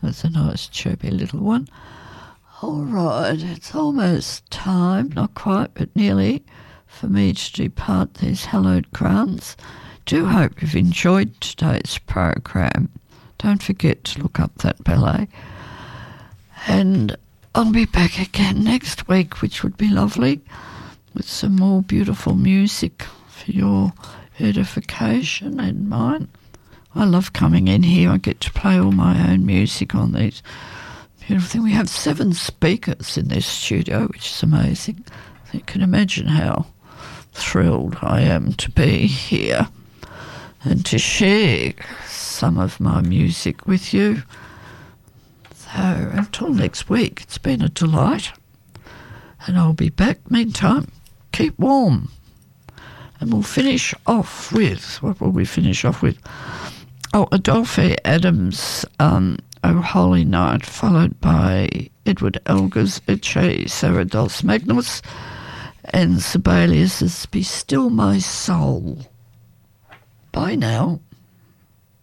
That's a nice chirpy little one. All right, it's almost time, not quite, but nearly, for me to depart these hallowed grounds. Do hope you've enjoyed today's program. Don't forget to look up that ballet. And I'll be back again next week, which would be lovely, with some more beautiful music for your edification and mine. I love coming in here. I get to play all my own music on these beautiful things. We have 7 speakers in this studio, which is amazing. You can imagine how thrilled I am to be here and to share some of my music with you. So until next week, it's been a delight, and I'll be back. Meantime, keep warm, and we'll finish off with, what will we finish off with? Oh, Adolphe Adams, O Holy Night, followed by Edward Elgar's Ecce Sarados Magnus, and Sibelius's Be Still My Soul. Bye now.